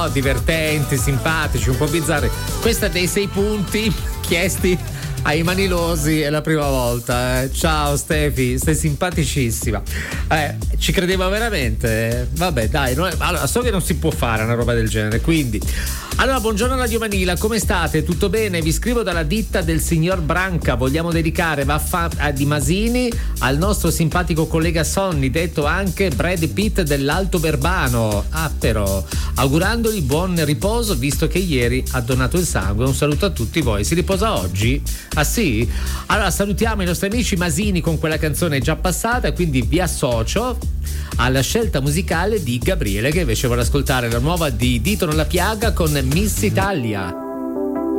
divertenti, simpatici, un po' bizzarri. Questa dei 6 punti chiesti ai manilosi è la prima volta. Ciao Stefi, sei simpaticissima. Ci credeva veramente? Vabbè, dai, allora, so che non si può fare una roba del genere, quindi. Allora, buongiorno Radio Manila, come state? Tutto bene? Vi scrivo dalla ditta del signor Branca. Vogliamo dedicare di Masini al nostro simpatico collega Sonny, detto anche Brad Pitt dell'Alto Verbano. Però, augurandogli buon riposo, visto che ieri ha donato il sangue. Un saluto a tutti voi. Si riposa oggi? Ah sì? Allora, salutiamo i nostri amici Masini con quella canzone già passata, quindi vi associo alla scelta musicale di Gabriele, che invece vuole ascoltare la nuova di Dito nella piaga con Miss Italia.